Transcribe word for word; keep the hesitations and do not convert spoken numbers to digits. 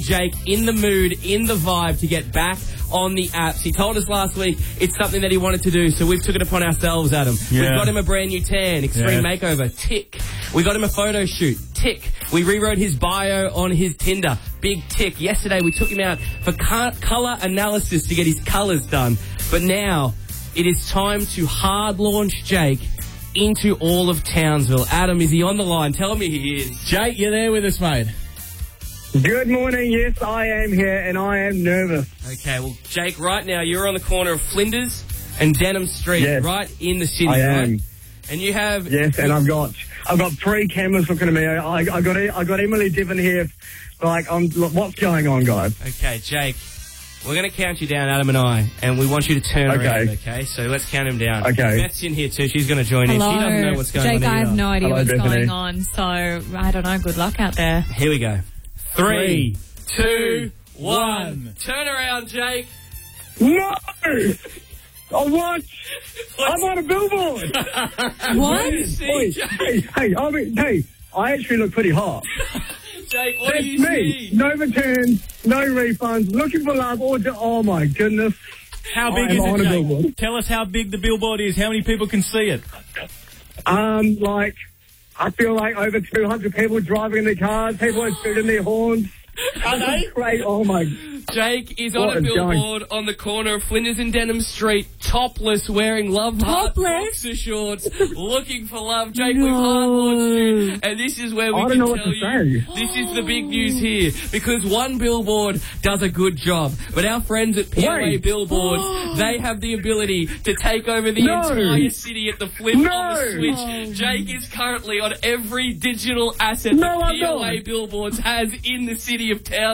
Jake in the mood, in the vibe to get back on the apps. He told us last week it's something that he wanted to do, so we've took it upon ourselves, Adam. Yeah. We've got him a brand new tan, extreme Yeah. makeover, tick. We got him a photo shoot, tick. We rewrote his bio on his Tinder, big tick. Yesterday we took him out for co- colour analysis to get his colours done. But now it is time to hard launch Jake into all of Townsville. Adam, is he on the line? Tell me he is. Jake, you're there with us, mate. Good morning. Yes, I am here, and I am nervous. Okay, well, Jake, right now you're on the corner of Flinders and Denham Street, Yes. right in the city, I am. right? And you have... Yes, and I've got I've got three cameras looking at me. I, I got I got Emily Diven here. Like, I'm. Look, what's going on, guys? Okay, Jake, we're going to count you down, Adam and I, and we want you to turn Okay. around, okay? So let's count him down. Okay. Beth's in here too. She's going to join Hello. in. She doesn't know what's going Jake, on I have either. no idea Hello, what's Bethany. going on, so I don't know. Good luck out there. Here we go. Three, Three, two, one. one. Turn around, Jake. No! I want. I'm on a billboard. What? See, Oi, Jake, hey, hey, I mean, hey, I actually look pretty hot. Jake, what That's do you me. see? No returns, no refunds, looking for love. Or do- oh my goodness. How I big am is on it, a Jake? billboard. Tell us how big the billboard is. How many people can see it? Um, like, I feel like over two hundred people driving in their cars, people are shooting their horns. Are they? Great, oh my. Jake is What on a a billboard on the corner of Flinders and Denham Street, topless, wearing love heart Topless? boxer shorts, looking for love. Jake, we've hard launched you, and this is where we I don't can know what tell to you say. this is the big news here, because one billboard does a good job, but our friends at P L A Wait. Billboards, they have the ability to take over the No. entire city at the flip No. of the switch. Jake is currently on every digital asset No, that I'm P L A not. Billboards has in the city of Town.